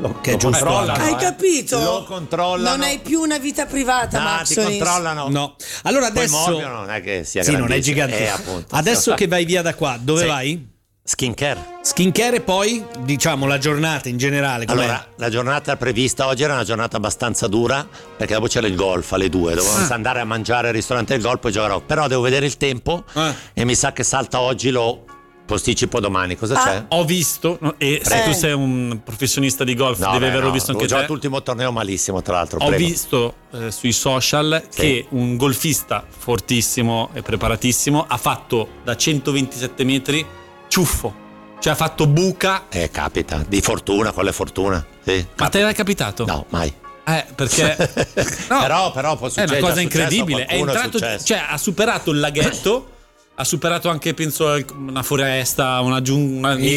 che è giusto. Hai capito? Lo controllano. Non hai più una vita privata, Ti Maxonis. controllano. No. Allora Poi adesso Morbius non è che sia sì, non è grandissimo. gigante. Appunto. Adesso che vai via da qua, dove Sì. vai? Skincare. Skincare e poi diciamo la giornata in generale. Com'è? Allora, la giornata prevista oggi era una giornata abbastanza dura perché dopo c'era il golf alle 2, dovevo andare a mangiare al ristorante del golf, poi giocherò. Però devo vedere il tempo e mi sa che salta oggi, lo posticipo domani. Cosa c'è? Ho visto, e se tu sei un professionista di golf, devi averlo visto anche ho te. giocato l'ultimo torneo malissimo, tra l'altro. Ho prego. visto sui social che un golfista fortissimo e preparatissimo ha fatto da 127 metri ciuffo, cioè ha fatto buca. Capita, di fortuna, con le fortuna. Sì. Ma te l'hai capitato? No, mai. Perché no, però può è succedere. una cosa incredibile. È entrato, successo. cioè ha superato il laghetto. Ha superato anche, penso, una foresta, una giungla, con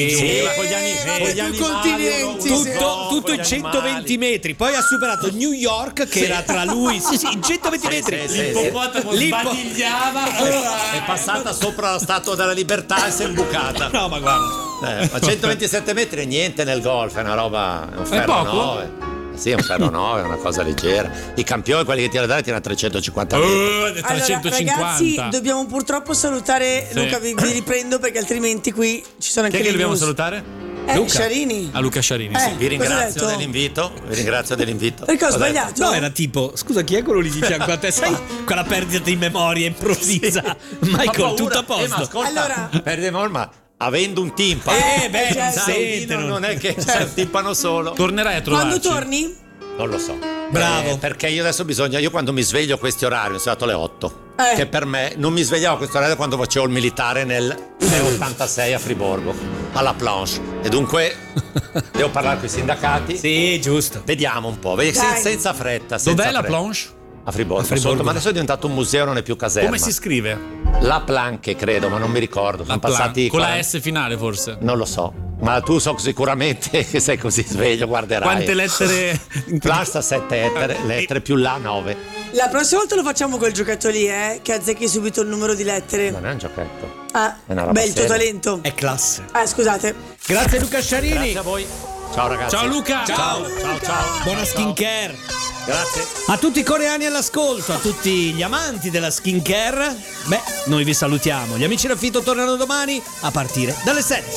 gli continenti, tutto in 120 metri. Poi ha superato New York, che era tra lui. Sì, in 120 metri. L'ippopotamo sbadigliava. È passata sopra la Statua della Libertà e si è imbucata. No, ma guarda. Ma 127 metri è niente nel golf, è una roba. È un ferro poco? 9. Sì, è un ferro 9, è una cosa leggera. I campioni, quelli che tirano da tirano 350 metri. 350. Ragazzi, dobbiamo purtroppo salutare Luca, vi riprendo perché altrimenti qui ci sono anche Chi è che le dobbiamo news. salutare? Luca. Sciarini. Luca Sciarini, sì. Vi ringrazio cosa ho dell'invito. Perché ho sbagliato? No, era tipo, scusa, chi è quello lì di fianco a te? Sai quella perdita di memoria improvvisa? Michael, tutto a posto. Ma ascolta, Allora- perde memoria, ma avendo un timpano. sentono. Non è che c'è un timpano solo. Tornerai a trovarci. Quando torni? Non lo so. Bravo. Perché io adesso io quando mi sveglio a questi orari, mi sono dato alle 8. Eh. Che per me non mi svegliavo a questo orario quando facevo il militare nel 86 a Friburgo, alla planche. E dunque devo parlare con i sindacati. Sì, giusto. Vediamo un po', senza fretta. Dov'è la planche? A Friburgo. Sotto, ma adesso è diventato un museo, non è più caserma. Come si scrive? La Planche, credo, ma non mi ricordo. Sono passati con la 40. S finale, forse. Non lo so. Ma tu so sicuramente che sei così sveglio, guarderai. Quante lettere? Plasta 7 lettere più la 9. La prossima volta lo facciamo col giochetto lì, che azzecchi subito il numero di lettere. Non è un giochetto. Ah, È una roba beh, il tuo seria. talento. È classe. Scusate. Grazie Luca Sciarini. Grazie a voi. Ciao ragazzi. Ciao Luca. Ciao. Buona skincare. Grazie. A tutti i coreani all'ascolto, a tutti gli amanti della skincare, noi vi salutiamo. Gli amici Raffitto tornano domani a partire dalle 7.